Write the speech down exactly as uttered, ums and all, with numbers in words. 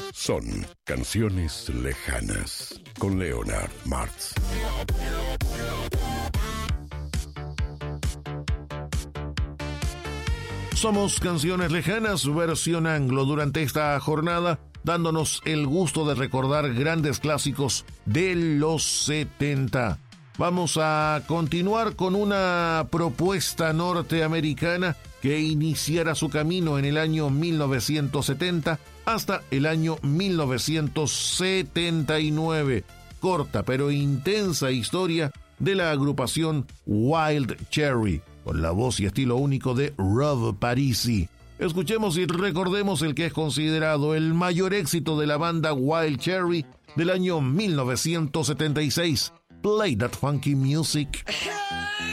Son canciones lejanas con Leonard Martz. Somos Canciones Lejanas, versión anglo, durante esta jornada, dándonos el gusto de recordar grandes clásicos de los setenta. Vamos a continuar con una propuesta norteamericana que iniciara su camino en el año mil novecientos setenta hasta el año mil novecientos setenta y nueve. Corta pero intensa historia de la agrupación Wild Cherry, con la voz y estilo único de Rob Parisi. Escuchemos y recordemos el que es considerado el mayor éxito de la banda Wild Cherry del año mil novecientos setenta y seis. Play that funky music. Hey!